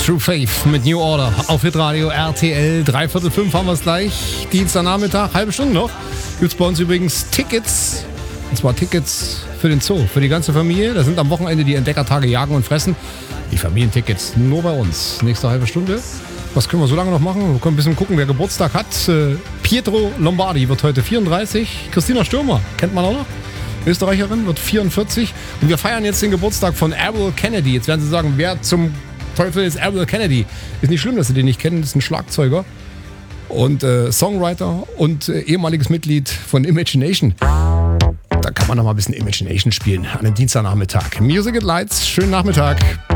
True Faith mit New Order auf Hitradio RTL. 4:45 haben wir es gleich. Dienstagnachmittag, halbe Stunde noch. Gibt es bei uns übrigens Tickets. Und zwar Tickets für den Zoo, für die ganze Familie. Da sind am Wochenende die Entdeckertage Jagen und Fressen. Die Familientickets nur bei uns. Nächste halbe Stunde. Was können wir so lange noch machen? Wir können ein bisschen gucken, wer Geburtstag hat. Pietro Lombardi wird heute 34. Christina Stürmer, kennt man auch noch. Österreicherin, wird 44. Und wir feiern jetzt den Geburtstag von Errol Kennedy. Jetzt werden Sie sagen, wer zum Teufel ist Errol Kennedy? Ist nicht schlimm, dass Sie den nicht kennen. Das ist ein Schlagzeuger und Songwriter und ehemaliges Mitglied von Imagination. Da kann man noch mal ein bisschen Imagination spielen an einem Dienstagnachmittag. Music at Lights, schönen Nachmittag.